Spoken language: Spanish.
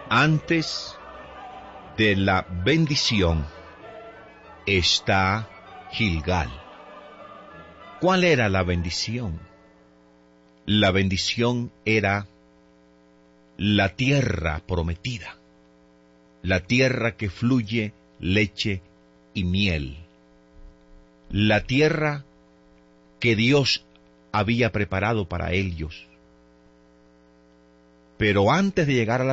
Antes de la bendición está Gilgal. ¿Cuál era la bendición? La bendición era la tierra prometida, la tierra que fluye leche y miel, la tierra que Dios había preparado para ellos. Pero antes de llegar a la